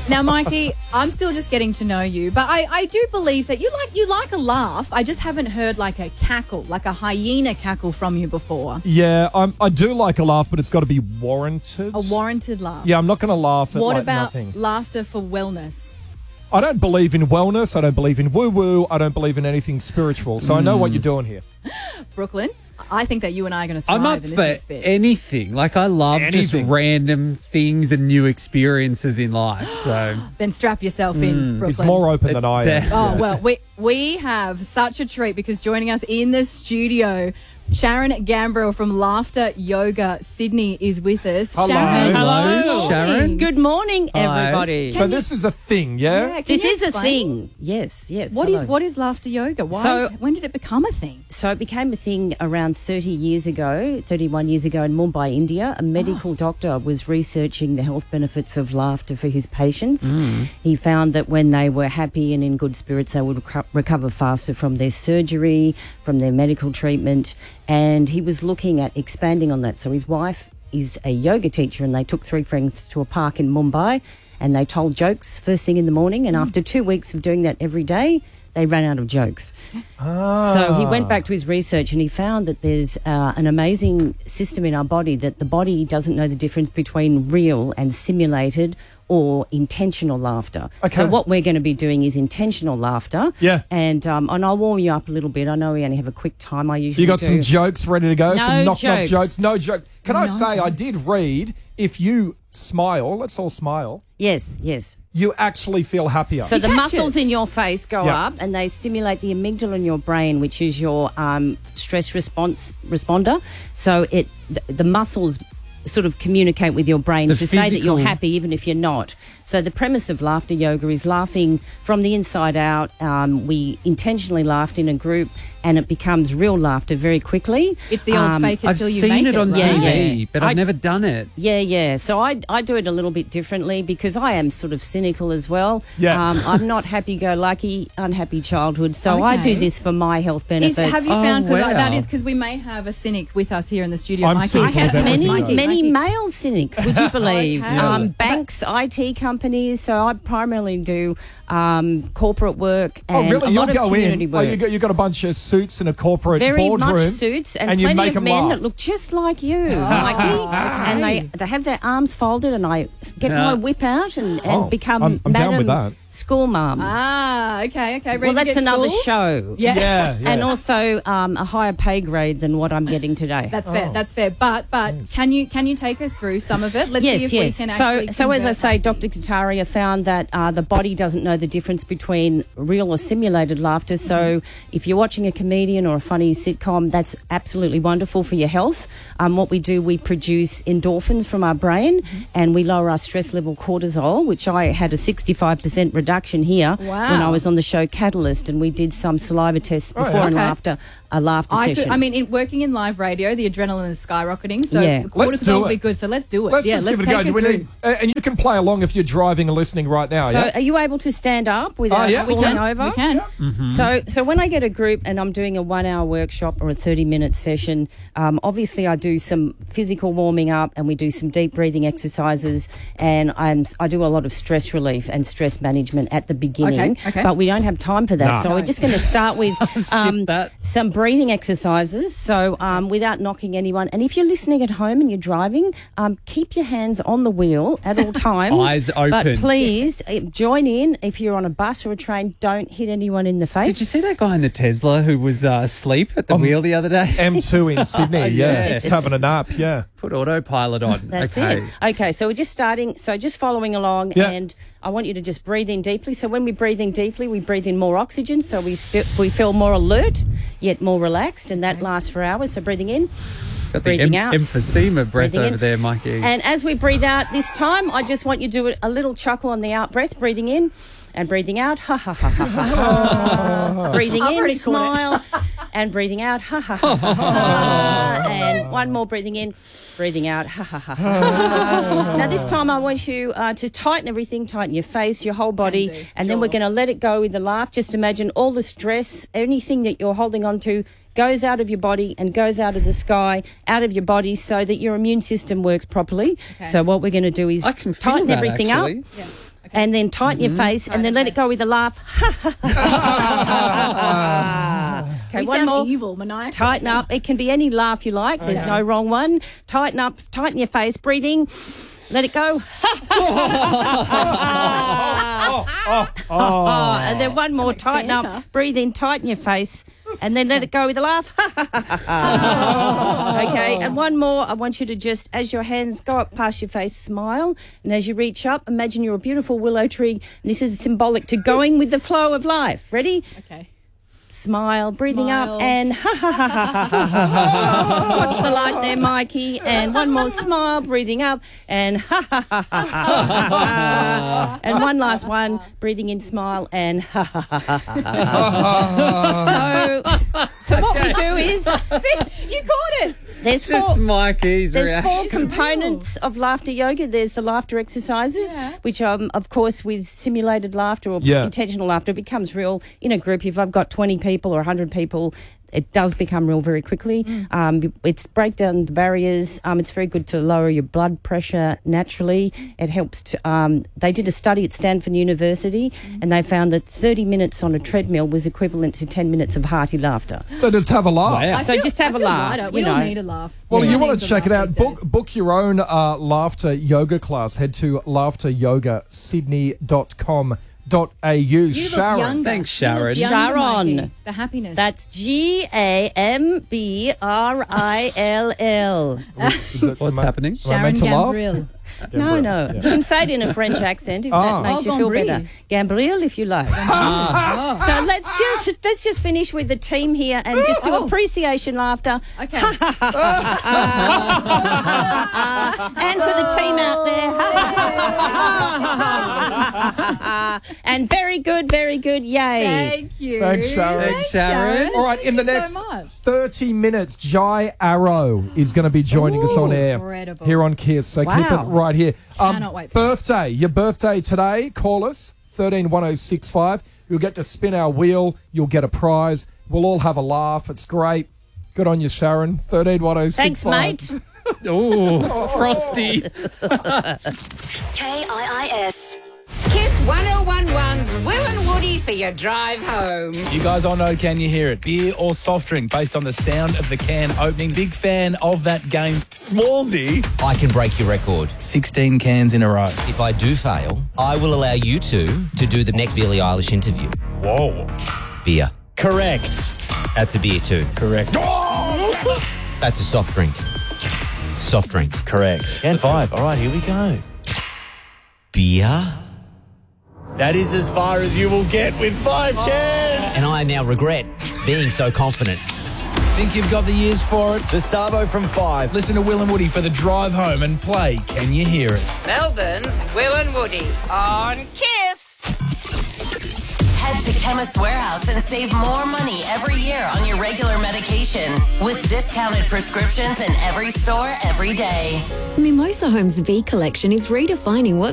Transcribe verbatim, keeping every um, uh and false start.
Now, Mikey, I'm still just getting to know you, but I, I do believe that you like you like a laugh. I just haven't heard like a cackle, like a hyena cackle from you before. Yeah, I'm, I do like a laugh, but it's got to be warranted. A warranted laugh. Yeah, I'm not going to laugh at What like about nothing. laughter for wellness? I don't believe in wellness. I don't believe in woo-woo. I don't believe in anything spiritual. So mm. I know what you're doing here. Brooklyn, I think that you and I are going to thrive I'm up in this for next bit. anything. Like, I love Anything. just random things and new experiences in life. So Then strap yourself in, Brooklyn. He's more open than I am. Oh, well, we we have such a treat because joining us in the studio, Sharon Gambrill from Laughter Yoga Sydney is with us. Hello. Sharon, Hello, good morning. Sharon. Good morning, Hi. everybody. So this is a thing, yeah? Yeah, can This you is a explain? thing. Yes, yes. What is hello. what is laughter yoga? Why? So- is, when did it become a thing? So it became a thing around thirty years ago, thirty-one years ago in Mumbai, India. A medical doctor was researching the health benefits of laughter for his patients. He found that when they were happy and in good spirits, they would reco- recover faster from their surgery, from their medical treatment. And he was looking at expanding on that. So his wife is a yoga teacher, and they took three friends to a park in Mumbai, and they told jokes first thing in the morning. And after two weeks of doing that every day, they ran out of jokes. Ah. So he went back to his research and he found that there's uh, an amazing system in our body that the body doesn't know the difference between real and simulated or intentional laughter. Okay. So what we're going to be doing is intentional laughter. Yeah. And um, and I'll warm you up a little bit. I know we only have a quick time. I usually You got do. some jokes ready to go? No some knock-knock jokes. jokes? No jokes. Can I No say, I jokes. did read, if you smile, let's all smile, Yes, yes. you actually feel happier. So the catch muscles it. in your face go Yeah. up and they stimulate the amygdala in your brain, which is your um, stress response responder. So it the, the muscles sort of communicate with your brain The to say that you're physical- happy even if you're not. So the premise of laughter yoga is laughing from the inside out. Um, we intentionally laughed in a group and it becomes real laughter very quickly. It's the old Um, fake it I've till you seen make it on right? T V, Yeah, yeah. but I- I've never done it. Yeah, yeah. So I, I do it a little bit differently because I am sort of cynical as well. Yeah. Um, I'm not happy-go-lucky, unhappy childhood. So I Okay. do this for my health Is, benefits. have you Oh, found, because wow. that is because we may have a cynic with us here in the studio. I'm Mikey. cynical I have with many, everything. many Mikey. male cynics, would you believe? Okay. um, Yeah. banks, I T companies. So I primarily do um, corporate work and oh, really? a You'll lot of go community in. work. Oh, you got, you got a bunch of suits in a corporate Very boardroom. much suits and, and you plenty make of them men laugh. that look just like you, Mikey. And they, they have their arms folded and I get Yeah. my whip out and, and Oh, become I'm- I'm down Madam with that. School Mum. Ah, okay, okay. Ready well, to that's get another schools? show. Yeah. Yeah, yeah. And also um, a higher pay grade than what I'm getting today. That's fair. Oh. That's fair. But but can you can you take us through some of it? Let's see yes, if yes. we can so, actually. so as I convert say, that. Doctor Kataria found that uh, the body doesn't know the difference between real or simulated laughter. So Mm-hmm. if you're watching a comedian or a funny sitcom, that's absolutely wonderful for your health. Um, what we do, we produce endorphins from our brain Mm-hmm. and we lower our stress level cortisol, which I had a sixty-five percent reduction here Wow. when I was on the show Catalyst, and we did some saliva tests Oh, before yeah. and Okay. after a laughter I, session. could, I mean, in, working in live radio, the adrenaline is skyrocketing. So Yeah. Let's cortisol do will be it. good. So let's do it. Let's yeah, just let's give it a take go. us We through. need- and and you can play along if you're driving and listening right now, so yeah? are you able to stand up without Oh, yeah. We falling can. over? We can. So, so when I get a group and I'm doing a one-hour workshop or a thirty-minute session, um, obviously I do some physical warming up and we do some deep breathing exercises, and I'm I do a lot of stress relief and stress management at the beginning. Okay, okay. But we don't have time for that, Nah. so No. we're just going to start with um, that. some breathing exercises. So, um, without knocking anyone, and if you're listening at home and you're driving, um, keep your hands on the wheel at all times. Eyes open. But please uh, join in. If you're on a bus or a train, don't hit anyone in the face. Did you see that guy in the Tesla who was uh, asleep at the wheel the other day? M two in Sydney, yeah. Yeah. Just having a nap, yeah. Put autopilot on. That's okay. it. Okay, so we're just starting, so just following along, Yeah. and I want you to just breathe in deeply. So when we breathe in deeply, we breathe in more oxygen, so we still we feel more alert, yet more relaxed, and that lasts for hours. So breathing in, Got the breathing em- out. emphysema breath Breathing in. over there, Mikey. and as we breathe out this time, I just want you to do a little chuckle on the out breath, breathing in and breathing out, ha ha ha ha ha. ha. Breathing I've in, already caught smile, and breathing out, ha ha ha ha ha. And one more breathing in, breathing out, ha ha ha ha. Now this time I want you uh, to tighten everything, tighten your face, your whole body, Can do. and then we're Sure. going to let it go with the laugh. Just imagine all the stress, anything that you're holding on to, goes out of your body and goes out of the sky, out of your body, so that your immune system works properly. Okay. So what we're going to do is I can feel tighten that, everything actually. up. Yeah. And then tighten your face and then let it go with a laugh. Okay, We one sound more. evil, maniacal. Tighten up. It can be any laugh you like. There's no wrong one. Tighten up. Tighten your face. Breathing. Let it go. And then one more. Like Tighten Santa. up. Breathe in. Tighten your face. And then let it go with a laugh. Okay, and one more. I want you to just, as your hands go up past your face, smile. And as you reach up, imagine you're a beautiful willow tree. And this is symbolic to going with the flow of life. Ready? Okay. Smile, breathing Smile. up, and ha ha ha ha ha ha. Watch the light there, Mikey. And one more smile, breathing up, and ha ha ha ha ha ha. And one last one, breathing in, smile, and ha ha ha ha ha. So, so what we do is See, you caught it. there's Just four. Mikey's There's reaction. four components of laughter yoga. There's the laughter exercises, Yeah. which, um, of course, with simulated laughter or Yeah. intentional laughter, it becomes real in a group. If I've got twenty people or one hundred people, it does become real very quickly. Um, it's break down the barriers. Um, it's very good to lower your blood pressure naturally. It helps to. Um, they did a study at Stanford University, and they found that thirty minutes on a treadmill was equivalent to ten minutes of hearty laughter. So just have a laugh. Wow. I So feel- just have I a feel laugh, lighter. you We all know. need a laugh. Well, We you all want need to to check it laugh out. these Book days. book your own uh, laughter yoga class. Head to laughter yoga sydney dot com dot a u. You look Sharon. younger. Thanks, You look Sharon. younger, Sharon. Mikey. The happiness. That's G A M B R I L L. Is it- What's am I- happening? Am I Sharon meant to laugh? Gambril. No, no. Yeah. You can say it in a French accent if Ah. that makes Oh, you feel Gambril. better. Gambril, if you like. Oh. So let's just let's just finish with the team here and just do Oh. appreciation laughter. Okay. And for the team out there. And very good, very good. Yay. Thank you. Thanks, Sharon. Thanks, Sharon. All right, in the Thank you next so much. thirty minutes, Jai Arrow is going to be joining us on air incredible. here on Kiss. So keep Wow. it right here. Cannot wait for Birthday, your birthday today. Call us thirteen one oh six five. You'll get to spin our wheel. You'll get a prize. We'll all have a laugh. It's great. Good on you, Sharon. thirteen one oh six five. Thanks, mate. Oh, frosty. K I I S. Kiss one oh one one's Will and Woody for your drive home. You guys all know Can You Hear It? Beer or soft drink based on the sound of the can opening. Big fan of that game. Smallsy, I can break your record. sixteen cans in a row. If I do fail, I will allow you two to do the next Billie Eilish interview. Whoa. Beer. Correct. That's a beer too. Correct. That's a soft drink. Soft drink. Correct. And five. All right, here we go. Beer. That is as far as you will get with five cans. And I now regret being so confident. Think you've got the years for it? The Sabo from five. Listen to Will and Woody for the drive home and play Can You Hear It? Melbourne's Will and Woody on Kiss. Head to Chemist Warehouse and save more money every year on your regular medication with discounted prescriptions in every store every day. Mimosa Home's V Collection is redefining what